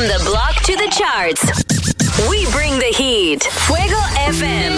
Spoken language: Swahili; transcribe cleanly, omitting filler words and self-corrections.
From the block to the charts, we bring the heat. Fuego FM.